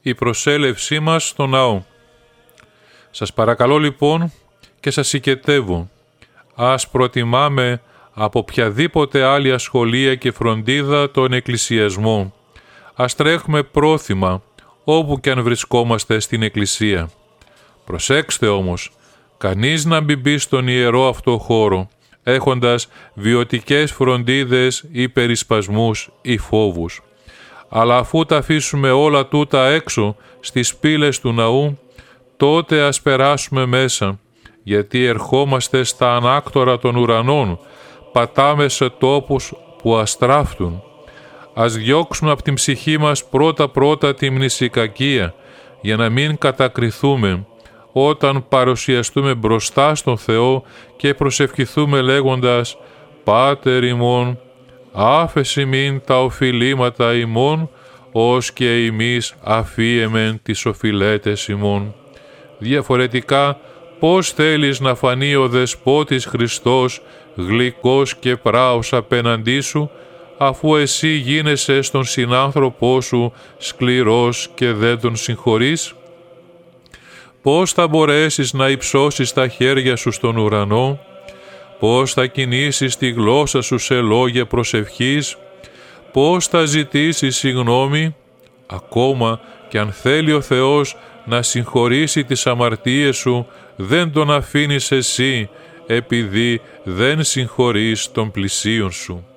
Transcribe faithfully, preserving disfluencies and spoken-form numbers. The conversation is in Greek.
η προσέλευσή μας στο ναό. Σας παρακαλώ λοιπόν και σας οικετεύω, ας προτιμάμε από οποιαδήποτε άλλη ασχολία και φροντίδα τον εκκλησιασμό. Ας τρέχουμε πρόθυμα όπου και αν βρισκόμαστε στην εκκλησία. Προσέξτε όμως, κανείς να μην μπει στον ιερό αυτό χώρο, έχοντας βιωτικές φροντίδες ή περισπασμούς ή φόβους. Αλλά αφού τα αφήσουμε όλα τούτα έξω στις πύλες του ναού, τότε ας περάσουμε μέσα, γιατί ερχόμαστε στα ανάκτορα των ουρανών, πατάμε σε τόπους που αστράφτουν. Ας διώξουμε από την ψυχή μας πρώτα-πρώτα τη μνησικακία, για να μην κατακριθούμε όταν παρουσιαστούμε μπροστά στον Θεό και προσευχηθούμε λέγοντας «Πάτερ ημών, άφεση μην τα οφειλήματα ημών, ως και ημείς αφίεμεν τις οφειλέτες ημών». Διαφορετικά, πώς θέλεις να φανεί ο Δεσπότης Χριστός γλυκός και πράος απέναντί σου, αφού εσύ γίνεσαι στον συνάνθρωπό σου σκληρός και δεν τον συγχωρείς? Πώς θα μπορέσεις να υψώσεις τα χέρια σου στον ουρανό? Πώς θα κινήσεις τη γλώσσα σου σε λόγια προσευχής? Πώς θα ζητήσεις συγγνώμη? Ακόμα και αν θέλει ο Θεός να συγχωρήσει τις αμαρτίες σου, δεν τον αφήνεις εσύ, επειδή δεν συγχωρείς τον πλησίον σου.